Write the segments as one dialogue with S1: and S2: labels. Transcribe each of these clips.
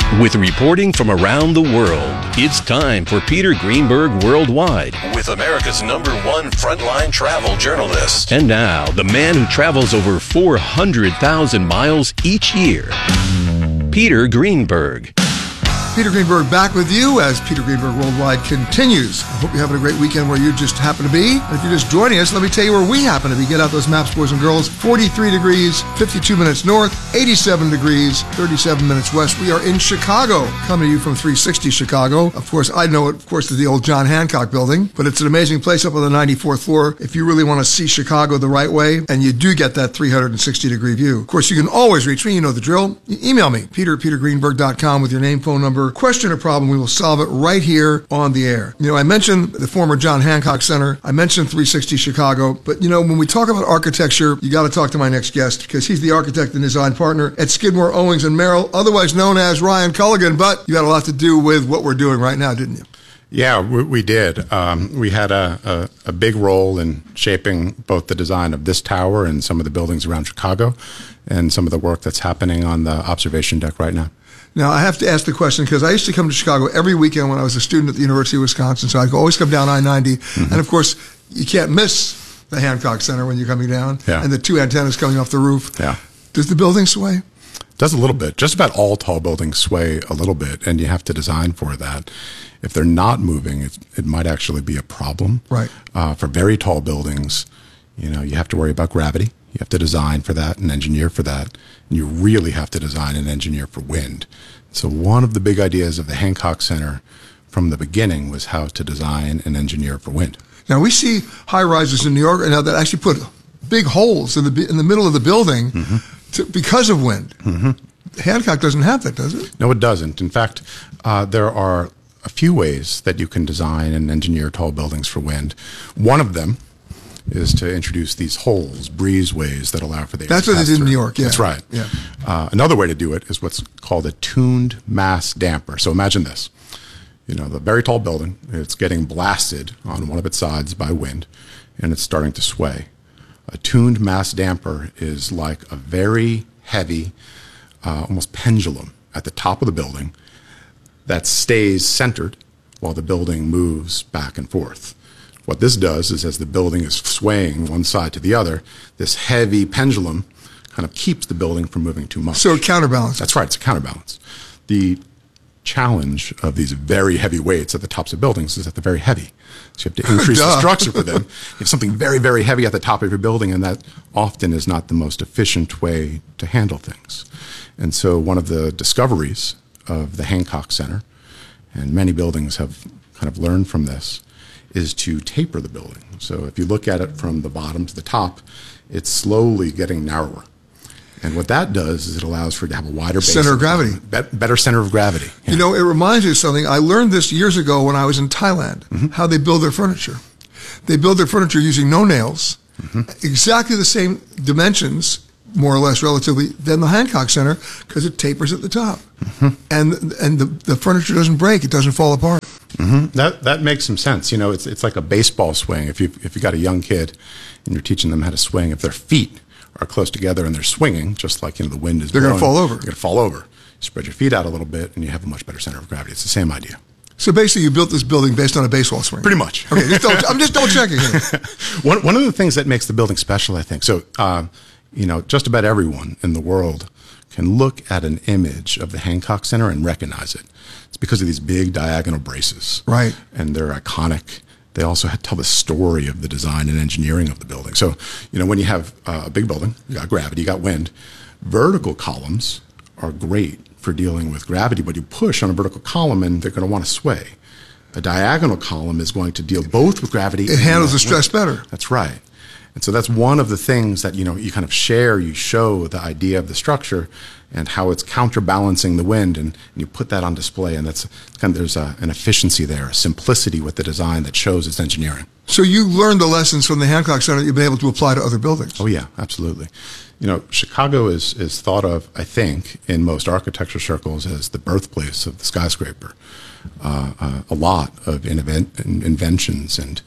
S1: With reporting from around the world, it's time for Peter Greenberg Worldwide with America's #1 frontline travel journalist. And now, the man who travels over 400,000 miles each year, Peter Greenberg.
S2: Peter Greenberg back with you as Peter Greenberg Worldwide continues. I hope you're having a great weekend where you just happen to be. And if you're just joining us, let me tell you where we happen to be. Get out those maps, boys and girls. 43 degrees, 52 minutes north, 87 degrees, 37 minutes west. We are in Chicago, coming to you from 360 Chicago. Of course, I know it, of course, is the old John Hancock building, but it's an amazing place up on the 94th floor if you really want to see Chicago the right way, and you do get that 360-degree view. Of course, you can always reach me. You know the drill. Email me, peter@petergreenberg.com with your name, phone number, question or problem. We will solve it right here on the air. You know, I mentioned the former John Hancock Center. I mentioned 360 Chicago. But, you know, when we talk about architecture, you got to talk to my next guest because he's the architect and design partner at Skidmore, Owings & Merrill, otherwise known as Ryan Culligan. But you had a lot to do with what we're doing right now, didn't you?
S3: Yeah, we did. We had a big role in shaping both the design of this tower and some of the buildings around Chicago and some of the work that's happening on the observation deck right now.
S2: Now, I have to ask the question because I used to come to Chicago every weekend when I was a student at the University of Wisconsin, so I could always come down I-90. Mm-hmm. And, of course, you can't miss the Hancock Center when you're coming down and the two antennas coming off the roof.
S3: Yeah.
S2: Does the building sway?
S3: It does a little bit. Just about all tall buildings sway a little bit, and you have to design for that. If they're not moving, it might actually be a problem.
S2: Right.
S3: For very tall buildings, you know, you have to worry about gravity. You have to design for that and engineer for that. And you really have to design and engineer for wind. So one of the big ideas of the Hancock Center from the beginning was how to design and engineer for wind.
S2: Now, we see high-rises in New York right now that actually put big holes in the middle of the building because of wind. Mm-hmm. Hancock doesn't have that, does it?
S3: No, it doesn't. In fact, there are a few ways that you can design and engineer tall buildings for wind. One of them is to introduce these holes, breezeways that allow for the air.
S2: That's what they did in New York, yeah.
S3: That's right.
S2: Yeah.
S3: Another way to do it is what's called a tuned mass damper. So imagine this. You know, the very tall building, it's getting blasted on one of its sides by wind, and it's starting to sway. A tuned mass damper is like a very heavy, almost pendulum at the top of the building that stays centered while the building moves back and forth. What this does is as the building is swaying one side to the other, this heavy pendulum kind of keeps the building from moving too much.
S2: So it counterbalances.
S3: That's right, it's a counterbalance. The challenge of these very heavy weights at the tops of buildings is that they're very heavy. So you have to increase the structure for them. You have something very, very heavy at the top of your building, and that often is not the most efficient way to handle things. And so one of the discoveries of the Hancock Center, and many buildings have kind of learned from this, is to taper the building. So if you look at it from the bottom to the top, it's slowly getting narrower. And what that does is it allows for it to have a wider base.
S2: Center of gravity.
S3: Better center of gravity. Yeah.
S2: You know, it reminds me of something. I learned this years ago when I was in Thailand, how they build their furniture. They build their furniture using no nails, exactly the same dimensions, more or less relatively, than the Hancock Center because it tapers at the top. And the furniture doesn't break. It doesn't fall apart.
S3: That makes some sense. You know, it's like a baseball swing. If you got a young kid and you're teaching them how to swing, if their feet are close together and they're swinging, just like, you know, the wind is blowing,
S2: they're going to fall over.
S3: They're going to fall over. You spread your feet out a little bit and you have a much better center of gravity. It's the same idea.
S2: So basically you built this building based on a baseball swing.
S3: Pretty much.
S2: Okay, I'm just double checking here.
S3: One of the things that makes the building special, I think, so, you know, just about everyone in the world can look at an image of the Hancock Center and recognize it. It's because of these big diagonal braces.
S2: Right.
S3: And they're iconic. They also tell the story of the design and engineering of the building. So, you know, when you have a big building, you got gravity, you got wind. Vertical columns are great for dealing with gravity, but you push on a vertical column and they're going to want to sway. A diagonal column is going to deal both with gravity.
S2: It handles the stress better.
S3: That's right. And so that's one of the things that, you know, you kind of share, you show the idea of the structure and how it's counterbalancing the wind, and you put that on display, and that's kind of, there's an efficiency there, a simplicity with the design that shows its engineering.
S2: So you learned the lessons from the Hancock Center that you've been able to apply to other buildings.
S3: Oh yeah, absolutely. You know, Chicago is thought of, I think, in most architecture circles as the birthplace of the skyscraper. A lot of inventions and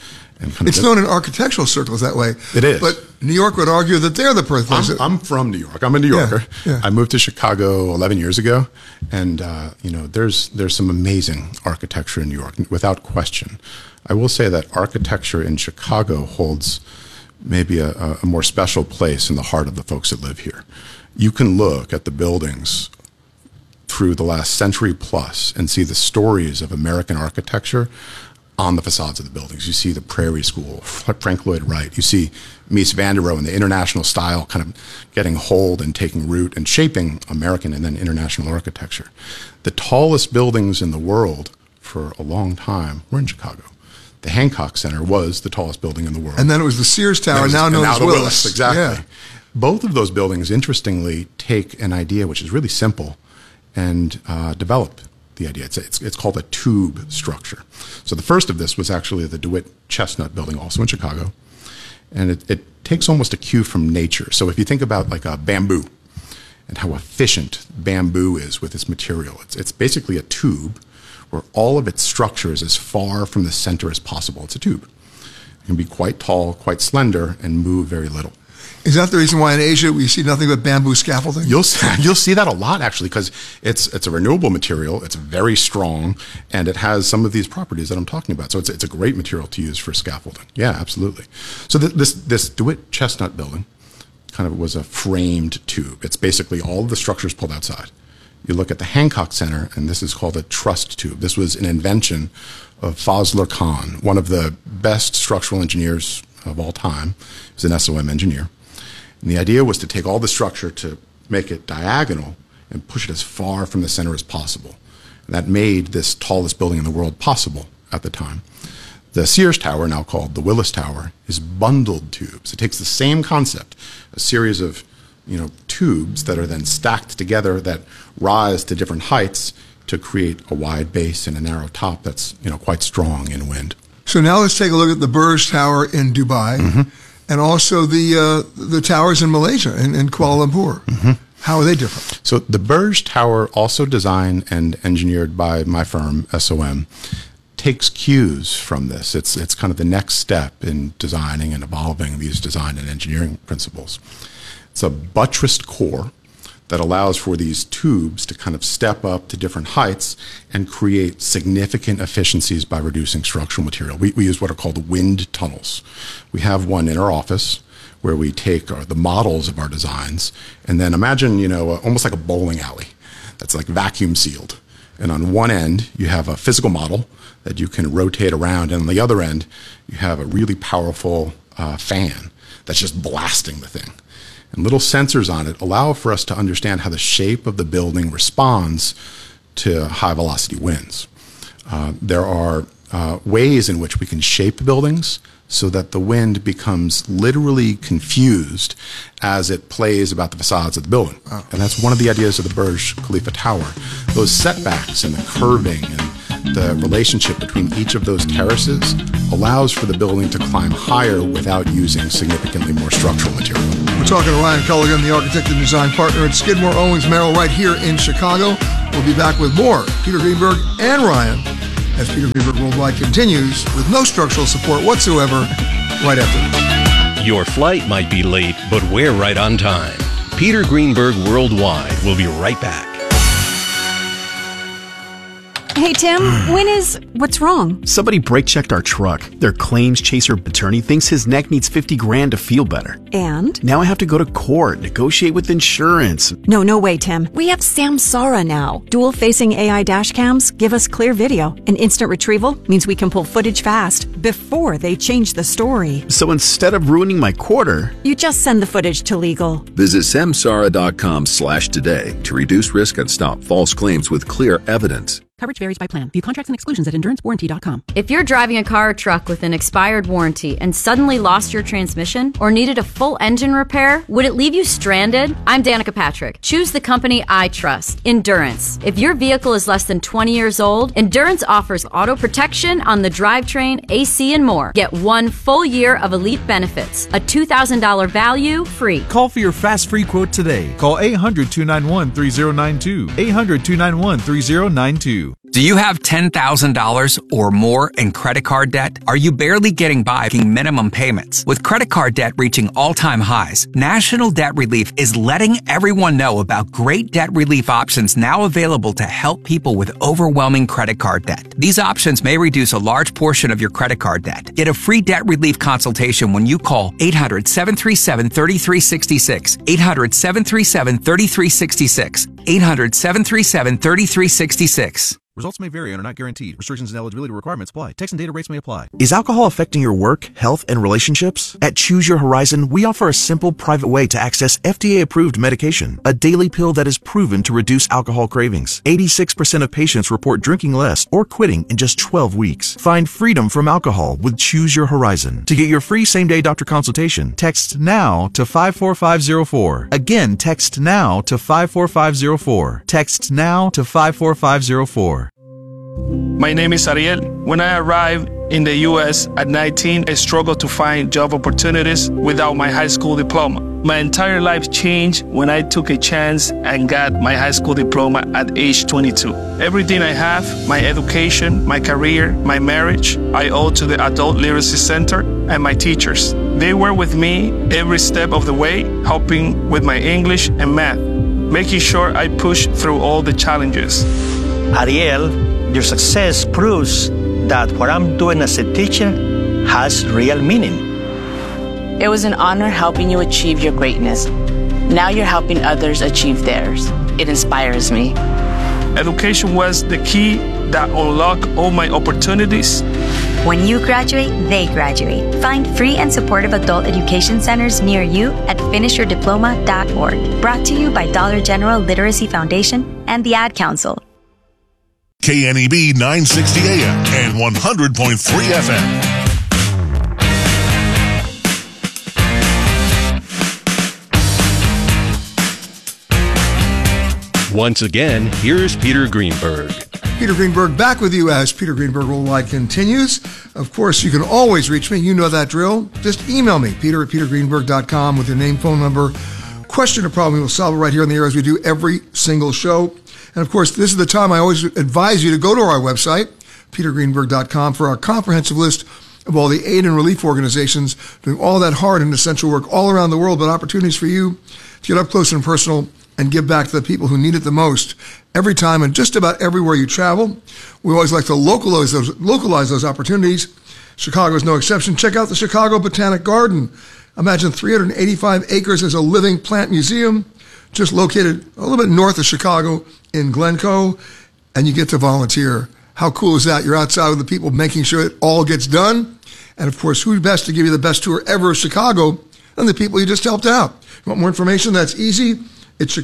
S2: It's known in architectural circles that way.
S3: It is.
S2: But New York would argue that they're the birthplace.
S3: I'm from New York. I'm a New Yorker.
S2: Yeah.
S3: I moved to Chicago 11 years ago, and there's some amazing architecture in New York, without question. I will say that architecture in Chicago holds maybe a more special place in the heart of the folks that live here. You can look at the buildings through the last century plus and see the stories of American architecture on the facades of the buildings. You see the Prairie School, Frank Lloyd Wright. You see Mies van der Rohe and the international style kind of getting hold and taking root and shaping American and then international architecture. The tallest buildings in the world for a long time were in Chicago. The Hancock Center was the tallest building in the world.
S2: And then it was the Sears Tower, now known as Willis.
S3: Exactly.
S2: Yeah.
S3: Both of those buildings, interestingly, take an idea which is really simple and develop the idea. It's called a tube structure. So the first of this was actually the DeWitt Chestnut building, also in Chicago. And it takes almost a cue from nature. So if you think about like a bamboo and how efficient bamboo is with its material, it's basically a tube where all of its structure is as far from the center as possible. It's a tube. It can be quite tall, quite slender, and move very little.
S2: Is that the reason why in Asia we see nothing but bamboo scaffolding?
S3: You'll see that a lot, actually, because it's a renewable material. It's very strong, and it has some of these properties that I'm talking about. So it's a great material to use for scaffolding. Yeah, absolutely. So this DeWitt Chestnut building kind of was a framed tube. It's basically all of the structures pulled outside. You look at the Hancock Center, and this is called a trussed tube. This was an invention of Fazlur Khan, one of the best structural engineers of all time. He was an SOM engineer. And the idea was to take all the structure to make it diagonal and push it as far from the center as possible. And that made this tallest building in the world possible at the time. The Sears Tower, now called the Willis Tower, is bundled tubes. It takes the same concept, a series of tubes that are then stacked together that rise to different heights to create a wide base and a narrow top that's quite strong in wind.
S2: So now let's take a look at the Burj Tower in Dubai. Mm-hmm. And also the towers in Malaysia, in Kuala Lumpur. Mm-hmm. How are they different?
S3: So the Burj Tower, also designed and engineered by my firm, SOM, takes cues from this. It's kind of the next step in designing and evolving these design and engineering principles. It's a buttressed core that allows for these tubes to kind of step up to different heights and create significant efficiencies by reducing structural material. We use what are called wind tunnels. We have one in our office where we take the models of our designs and then imagine, almost like a bowling alley that's like vacuum sealed. And on one end, you have a physical model that you can rotate around. And on the other end, you have a really powerful fan that's just blasting the thing. And little sensors on it allow for us to understand how the shape of the building responds to high velocity winds. There are ways in which we can shape buildings so that the wind becomes literally confused as it plays about the facades of the building. Wow. And that's one of the ideas of the Burj Khalifa Tower. Those setbacks and the curving and the relationship between each of those terraces allows for the building to climb higher without using significantly more structural material.
S2: We're talking to Ryan Culligan, the architect and design partner at Skidmore, Owings, Merrill, right here in Chicago. We'll be back with more Peter Greenberg and Ryan as Peter Greenberg Worldwide continues with no structural support whatsoever right after this.
S1: Your flight might be late, but we're right on time. Peter Greenberg Worldwide will be right back.
S4: Hey, Tim, what's wrong?
S5: Somebody brake checked our truck. Their claims chaser attorney thinks his neck needs $50,000 to feel better.
S4: And?
S5: Now I have to go to court, negotiate with insurance.
S4: No way, Tim. We have Samsara now. Dual-facing AI dash cams give us clear video. And instant retrieval means we can pull footage fast before they change the story.
S5: So instead of ruining my quarter,
S4: you just send the footage to legal.
S6: Visit samsara.com/today to reduce risk and stop false claims with clear evidence.
S7: Coverage varies by plan. View contracts and exclusions at endurancewarranty.com.
S8: If you're driving a car or truck with an expired warranty and suddenly lost your transmission or needed a full engine repair, would it leave you stranded? I'm Danica Patrick. Choose the company I trust, Endurance. If your vehicle is less than 20 years old, Endurance offers auto protection on the drivetrain, AC, and more. Get 1 full year of elite benefits, a $2,000 value free.
S9: Call for your fast free quote today. Call 800-291-3092. 800-291-3092. Do you have $10,000 or more in credit card debt? Are you barely getting by making minimum payments? With credit card debt reaching all-time highs, National Debt Relief is letting everyone know about great debt relief options now available to help people with overwhelming credit card debt. These options may reduce a large portion of your credit card debt. Get a free debt relief consultation when you call 800-737-3366, 800-737-3366, 800-737-3366.
S10: Results may vary and are not guaranteed. Restrictions and eligibility requirements apply. Text and data rates may apply.
S11: Is alcohol affecting your work, health, and relationships? At Choose Your Horizon, we offer a simple, private way to access FDA-approved medication, a daily pill that is proven to reduce alcohol cravings. 86% of patients report drinking less or quitting in just 12 weeks. Find freedom from alcohol with Choose Your Horizon. To get your free same-day doctor consultation, text NOW to 54504. Again, text NOW to 54504. Text NOW to 54504.
S12: My name is Ariel. When I arrived in the U.S. at 19, I struggled to find job opportunities without my high school diploma. My entire life changed when I took a chance and got my high school diploma at age 22. Everything I have, my education, my career, my marriage, I owe to the Adult Literacy Center and my teachers. They were with me every step of the way, helping with my English and math, making sure I pushed through all the challenges.
S13: Ariel, your success proves that what I'm doing as a teacher has real meaning.
S14: It was an honor helping you achieve your greatness. Now you're helping others achieve theirs. It inspires me.
S12: Education was the key that unlocked all my opportunities.
S15: When you graduate, they graduate. Find free and supportive adult education centers near you at finishyourdiploma.org. Brought to you by Dollar General Literacy Foundation and the Ad Council.
S16: KNEB 960 AM and 100.3 FM.
S1: Once again, here's Peter Greenberg.
S2: Peter Greenberg back with you as Peter Greenberg Worldwide continues. Of course, you can always reach me. You know that drill. Just email me, peter@petergreenberg.com, with your name, phone number, question or problem. We'll solve it right here on the air as we do every single show. And of course, this is the time I always advise you to go to our website, petergreenberg.com, for our comprehensive list of all the aid and relief organizations doing all that hard and essential work all around the world, but opportunities for you to get up close and personal and give back to the people who need it the most every time and just about everywhere you travel. We always like to localize those opportunities. Chicago is no exception. Check out the Chicago Botanic Garden. Imagine 385 acres as a living plant museum, just located a little bit north of Chicago in Glencoe, and you get to volunteer. How cool is that? You're outside with the people making sure it all gets done. And of course, who's best to give you the best tour ever of Chicago than the people you just helped out? You want more information? That's easy. It's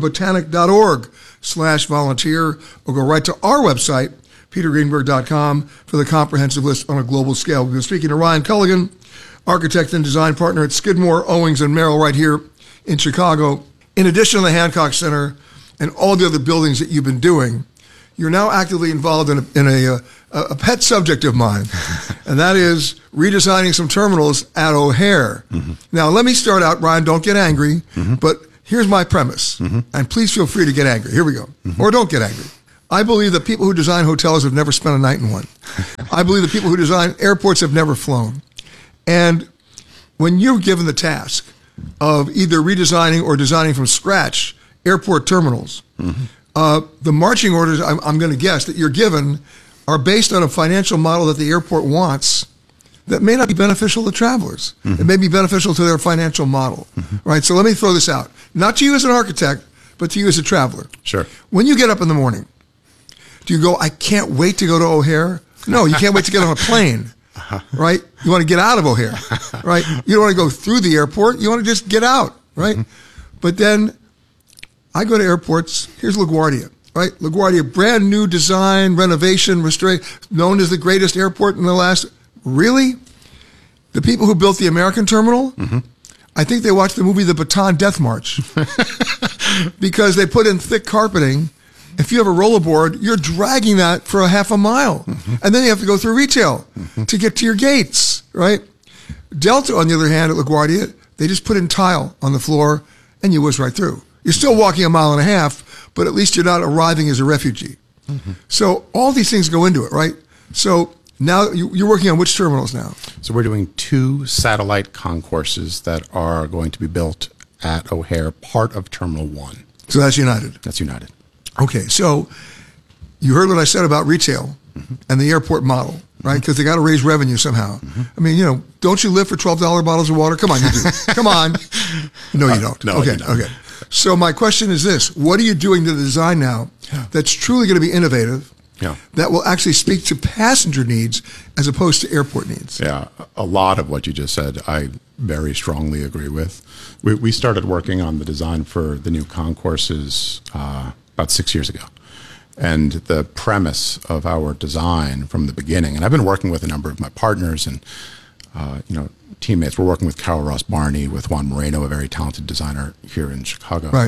S2: chicagobotanic.org/volunteer, or go right to our website, petergreenberg.com, for the comprehensive list on a global scale. We've been speaking to Ryan Culligan, architect and design partner at Skidmore, Owings & Merrill right here in Chicago. In addition to the Hancock Center and all the other buildings that you've been doing, you're now actively involved in a pet subject of mine, and that is redesigning some terminals at O'Hare. Mm-hmm. Now, let me start out, Ryan, don't get angry, but here's my premise, and please feel free to get angry. Here we go. Or don't get angry. I believe that people who design hotels have never spent a night in one. I believe that people who design airports have never flown. And when you're given the task of either redesigning or designing from scratch airport terminals, the marching orders, I'm going to guess, that you're given are based on a financial model that the airport wants that may not be beneficial to travelers. It may be beneficial to their financial model, right? So let me throw this out. Not to you as an architect, but to you as a traveler.
S3: Sure.
S2: When you get up in the morning, do you go, I can't wait to go to O'Hare? No, you can't wait to get on a plane, right? You want to get out of O'Hare, right? You don't want to go through the airport. You want to just get out, right? But then I go to airports. Here's LaGuardia, right? LaGuardia, brand new design, renovation, known as the greatest airport in the last... Really? The people who built the American terminal, I think they watched the movie The Bataan Death March because they put in thick carpeting. If you have a rollerboard, you're dragging that for a half a mile. And then you have to go through retail to get to your gates, right? Delta, on the other hand, at LaGuardia, they just put in tile on the floor and you whiz right through. You're still walking a mile and a half, but at least you're not arriving as a refugee. So all these things go into it, right? So now you're working on which terminals now?
S3: So we're doing 2 satellite concourses that are going to be built at O'Hare, part of Terminal 1.
S2: So that's United?
S3: That's United.
S2: Okay, so you heard what I said about retail and the airport model, right? Because they got to raise revenue somehow. I mean, don't you live for $12 bottles of water? Come on, you do. Come on. No, you don't.
S3: No,
S2: okay,
S3: you don't.
S2: Okay. So my question is this. What are you doing to the design now that's truly going to be innovative, that will actually speak to passenger needs as opposed to airport needs?
S3: Yeah, a lot of what you just said, I very strongly agree with. We started working on the design for the new concourses about 6 years ago. And the premise of our design from the beginning, and I've been working with a number of my partners and teammates. We're working with Carol Ross Barney, with Juan Moreno, a very talented designer here in Chicago.
S2: Right.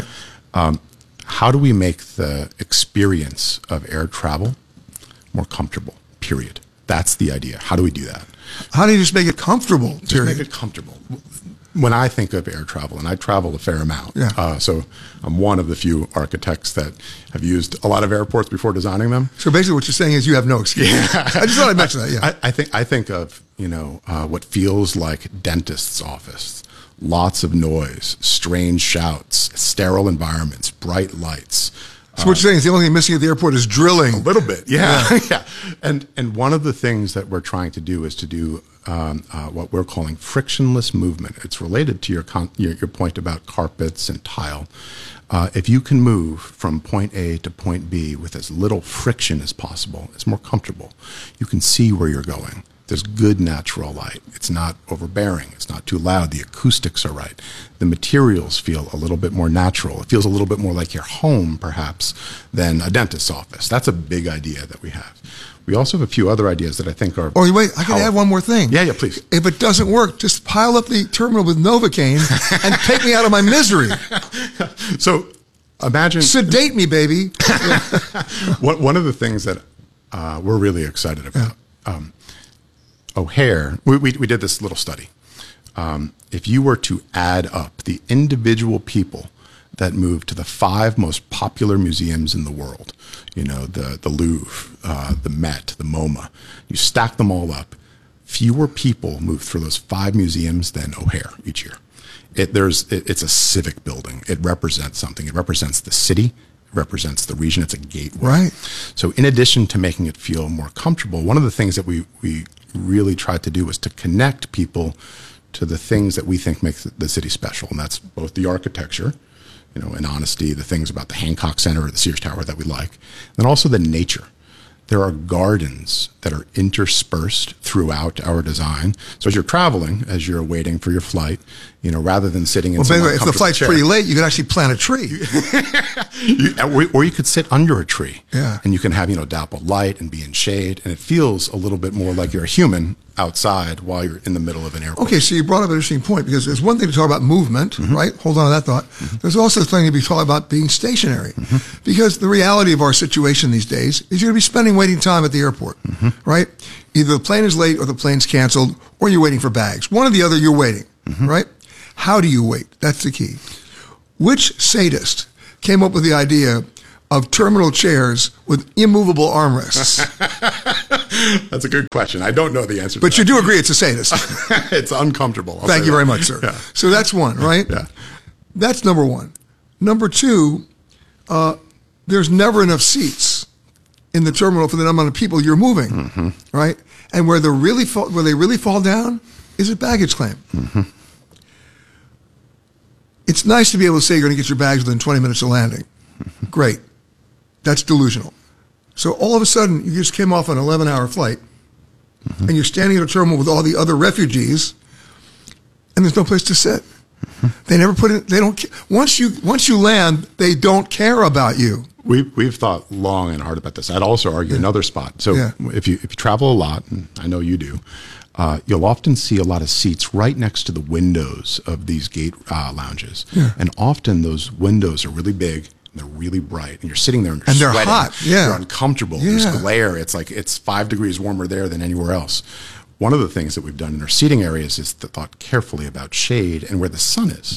S3: How do we make the experience of air travel more comfortable, period? That's the idea. How do we do that?
S2: How do you just make it comfortable,
S3: Just make it comfortable. When I think of air travel, and I travel a fair amount, so I'm one of the few architects that have used a lot of airports before designing them.
S2: So basically what you're saying is you have no excuse. I just thought I'd mention that,
S3: I think of, what feels like dentist's office. Lots of noise, strange shouts, sterile environments, bright lights.
S2: So what you're saying is the only thing missing at the airport is drilling.
S3: A little bit, yeah. And one of the things that we're trying to do is to do what we're calling frictionless movement. It's related to your point about carpets and tile. If you can move from point A to point B with as little friction as possible, it's more comfortable. You can see where you're going. There's good natural light. It's not overbearing. It's not too loud. The acoustics are right. The materials feel a little bit more natural. It feels a little bit more like your home, perhaps, than a dentist's office. That's a big idea that we have. We also have a few other ideas that I think are...
S2: Oh, wait, I can add one more thing.
S3: Yeah, please.
S2: If it doesn't work, just pile up the terminal with Novocaine and take me out of my misery.
S3: So imagine...
S2: Sedate me, baby.
S3: One of the things that we're really excited about... O'Hare, we did this little study. If you were to add up the individual people that moved to the 5 most popular museums in the world, the Louvre, the Met, the MoMA, you stack them all up, fewer people move through those 5 museums than O'Hare each year. It's a civic building. It represents something. It represents the city. Represents the region. It's a gateway.
S2: Right.
S3: So in addition to making it feel more comfortable, one of the things that we really tried to do was to connect people to the things that we think make the city special. And that's both the architecture, in honesty, the things about the Hancock Center or the Sears Tower that we like, and then also the nature. There are gardens that are interspersed throughout our design. So as you're traveling, as you're waiting for your flight, rather than sitting in some
S2: if the flight's pretty late, you could actually plant a tree.
S3: Or you could sit under a tree.
S2: Yeah.
S3: And you can have, dappled light and be in shade. And it feels a little bit more like you're a human outside while you're in the middle of an airport.
S2: Okay, so you brought up an interesting point, because there's one thing to talk about movement, right? Hold on to that thought. There's also something to be talking about being stationary, because the reality of our situation these days is you're going to be spending waiting time at the airport, right? Either the plane is late or the plane's canceled, or you're waiting for bags. One or the other, you're waiting, right? How do you wait? That's the key. Which sadist came up with the idea of terminal chairs with immovable armrests?
S3: That's a good question. I don't know the answer to
S2: But
S3: that.
S2: you do agree it's a sadist.
S3: It's uncomfortable.
S2: Thank you very much, sir.
S3: Yeah.
S2: So that's one, right?
S3: Yeah.
S2: That's number one. Number two, there's never enough seats in the terminal for the amount of people you're moving, right? And where they really fall down is at baggage claim. It's nice to be able to say you're going to get your bags within 20 minutes of landing. Great. That's delusional. So all of a sudden, you just came off an 11-hour flight, and you're standing at a terminal with all the other refugees, and there's no place to sit. They never put in. They don't. Once you land, they don't care about you.
S3: We've thought long and hard about this. I'd also argue another spot. So if you travel a lot, and I know you do, you'll often see a lot of seats right next to the windows of these gate lounges, and often those windows are really big. They're really bright, and you're sitting there and you're sweating.
S2: They're hot. Yeah,
S3: you're uncomfortable. There's glare. It's like it's 5 degrees warmer there than anywhere else. One of the things that we've done in our seating areas is thought carefully about shade and where the sun is.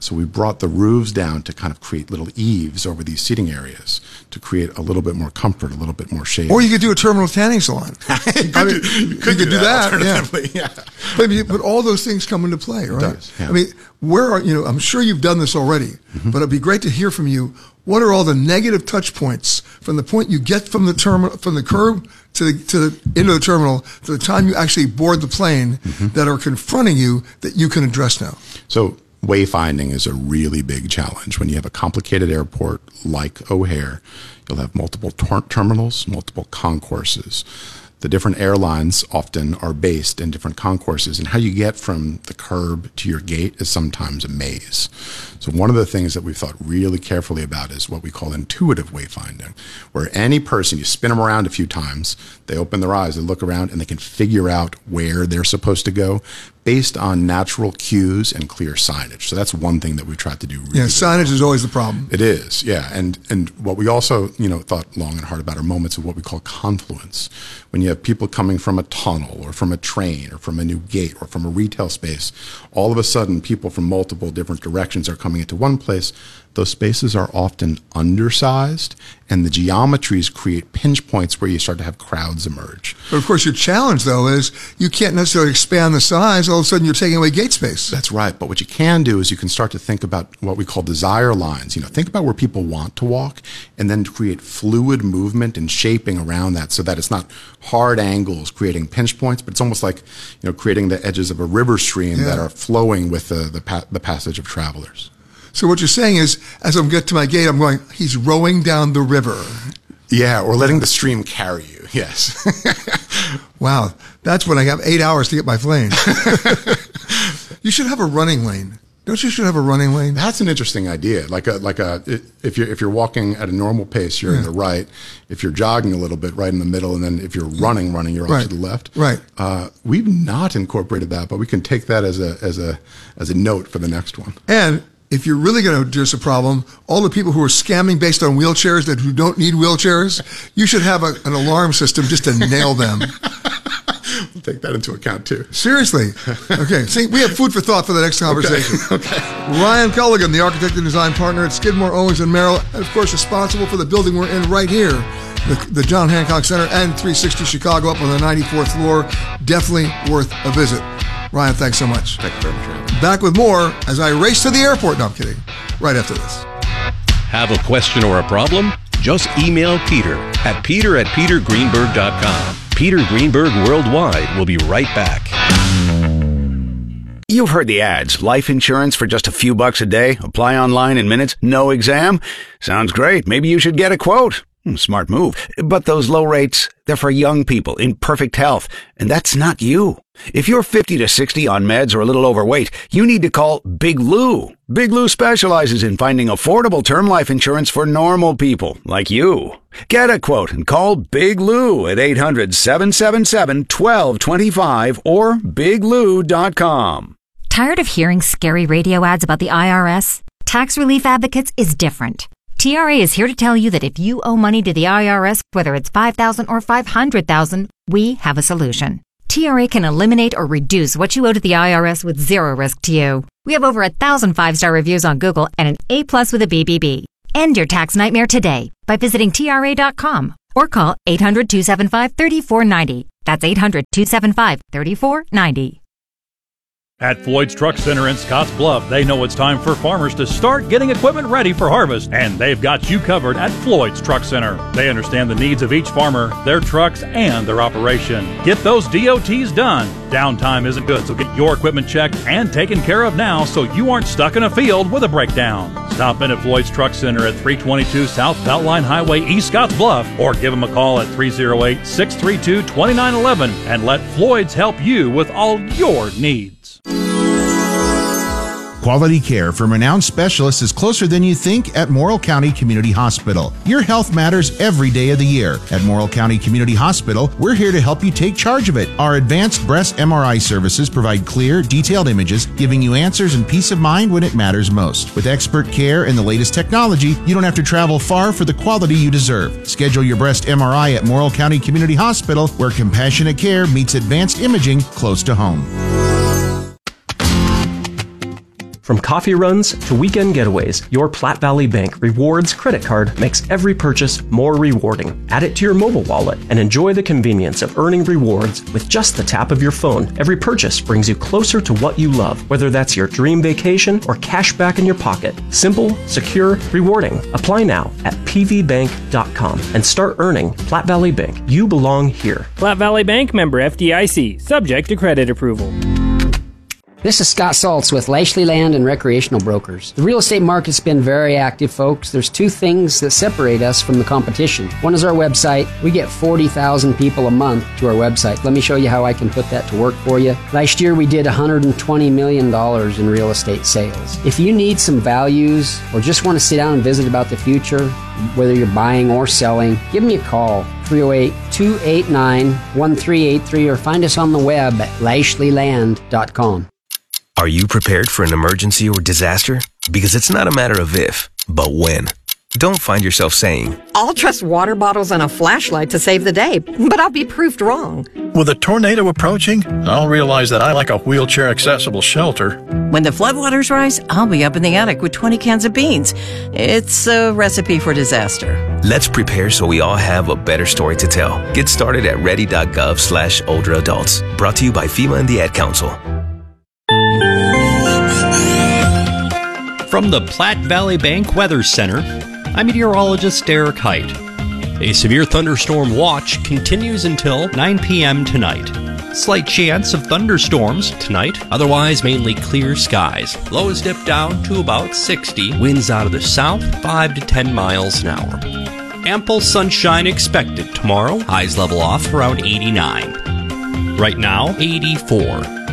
S3: So we brought the roofs down to kind of create little eaves over these seating areas to create a little bit more comfort, a little bit more shade.
S2: Or you could do a terminal tanning salon. You could do that. Yeah. But all those things come into play, right?
S3: It does, yeah.
S2: I mean, I'm sure you've done this already, but it'd be great to hear from you. What are all the negative touch points from the point you get from the terminal, from the curb to the into the terminal to the time you actually board the plane that are confronting you that you can address now?
S3: So wayfinding is a really big challenge. When you have a complicated airport like O'Hare, you'll have multiple terminals, multiple concourses. The different airlines often are based in different concourses, and how you get from the curb to your gate is sometimes a maze. So one of the things that we've thought really carefully about is what we call intuitive wayfinding, where any person, you spin them around a few times, they open their eyes, they look around, and they can figure out where they're supposed to go based on natural cues and clear signage. So that's one thing that we've tried to do really
S2: well. Signage is always the problem.
S3: It is, yeah. And what we also, thought long and hard about are moments of what we call confluence. When you have people coming from a tunnel or from a train or from a new gate or from a retail space, all of a sudden people from multiple different directions are coming into one place. Those spaces are often undersized, and the geometries create pinch points where you start to have crowds emerge.
S2: But of course, your challenge, though, is you can't necessarily expand the size. All of a sudden, you're taking away gate space.
S3: That's right. But what you can do is you can start to think about what we call desire lines. Think about where people want to walk, and then create fluid movement and shaping around that so that it's not hard angles creating pinch points, but it's almost like creating the edges of a river stream that are flowing with the passage of travelers.
S2: So what you're saying is, as I'm getting to my gate, I'm going, he's rowing down the river.
S3: Yeah, or letting the stream carry you, yes.
S2: Wow, that's when I have 8 hours to get my plane. You should have a running lane. Don't you should have a running lane?
S3: That's an interesting idea. If you're walking at a normal pace, you're in the right. If you're jogging a little bit, right in the middle, and then if you're running, you're off to the left.
S2: Right.
S3: We've not incorporated that, but we can take that as a note for the next one.
S2: And if you're really going to address a problem, all the people who are scamming based on wheelchairs who don't need wheelchairs, you should have an alarm system just to nail them.
S3: We'll take that into account too.
S2: Seriously. Okay. See, we have food for thought for the next conversation.
S3: Okay.
S2: Ryan Culligan, the architect and design partner at Skidmore, Owings & Merrill, and of course responsible for the building we're in right here, the John Hancock Center and 360 Chicago up on the 94th floor. Definitely worth a visit. Ryan, thanks so much.
S3: Thank you very much, Ryan.
S2: Back with more as I race to the airport. No, I'm kidding. Right after this.
S1: Have a question or a problem? Just email Peter at peter@petergreenberg.com. Peter Greenberg Worldwide will be right back.
S17: You've heard the ads. Life insurance for just a few bucks a day. Apply online in minutes. No exam. Sounds great. Maybe you should get a quote. Smart move. But those low rates, they're for young people in perfect health. And that's not you. If you're 50 to 60 on meds or a little overweight, you need to call Big Lou. Big Lou specializes in finding affordable term life insurance for normal people like you. Get a quote and call Big Lou at 800-777-1225 or biglou.com.
S18: Tired of hearing scary radio ads about the IRS? Tax Relief Advocates is different. TRA is here to tell you that if you owe money to the IRS, whether it's $5,000 or $500,000, we have a solution. TRA can eliminate or reduce what you owe to the IRS with zero risk to you. We have over 1,000 5-star reviews on Google and an A+ with a BBB. End your tax nightmare today by visiting TRA.com or call 800-275-3490. That's 800-275-3490.
S19: At Floyd's Truck Center in Scotts Bluff, they know it's time for farmers to start getting equipment ready for harvest, and they've got you covered at Floyd's Truck Center. They understand the needs of each farmer, their trucks, and their operation. Get those DOTs done. Downtime isn't good, so get your equipment checked and taken care of now so you aren't stuck in a field with a breakdown. Stop in at Floyd's Truck Center at 322 South Beltline Highway, East Scotts Bluff, or give them a call at 308-632-2911 and let Floyd's help you with all your needs.
S20: Quality care from renowned specialists is closer than you think at Morrill County Community Hospital. Your health matters every day of the year. At Morrill County Community Hospital, we're here to help you take charge of it. Our advanced breast MRI services provide clear, detailed images, giving you answers and peace of mind when it matters most. With expert care and the latest technology, you don't have to travel far for the quality you deserve. Schedule your breast MRI at Morrill County Community Hospital, where compassionate care meets advanced imaging close to home.
S21: From coffee runs to weekend getaways, your Platte Valley Bank Rewards credit card makes every purchase more rewarding. Add it to your mobile wallet and enjoy the convenience of earning rewards with just the tap of your phone. Every purchase brings you closer to what you love, whether that's your dream vacation or cash back in your pocket. Simple, secure, rewarding. Apply now at pvbank.com and start earning. Platte Valley Bank. You belong here.
S22: Platte Valley Bank, member FDIC, subject to credit approval.
S23: This is Scott Saltz with Lashley Land and Recreational Brokers. The real estate market's been very active, folks. There's two things that separate us from the competition. One is our website. We get 40,000 people a month to our website. Let me show you how I can put that to work for you. Last year we did $120 million in real estate sales. If you need some values or just want to sit down and visit about the future, whether you're buying or selling, give me a call. 308-289-1383 or find us on the web at lashleyland.com.
S24: Are you prepared for an emergency or disaster? Because it's not a matter of if, but when. Don't find yourself saying,
S25: I'll trust water bottles and a flashlight to save the day, but I'll be proved wrong.
S26: With a tornado approaching, I'll realize that I like a wheelchair-accessible shelter.
S27: When the floodwaters rise, I'll be up in the attic with 20 cans of beans. It's a recipe for disaster.
S24: Let's prepare so we all have a better story to tell. Get started at ready.gov/older adults. Brought to you by FEMA and the Ad Council.
S28: From the Platte Valley Bank Weather Center, I'm meteorologist Derek Height. A severe thunderstorm watch continues until 9 p.m. tonight. Slight chance of thunderstorms tonight, otherwise mainly clear skies. Lows dip down to about 60, winds out of the south 5 to 10 miles an hour. Ample sunshine expected tomorrow, highs level off around 89. Right now, 84.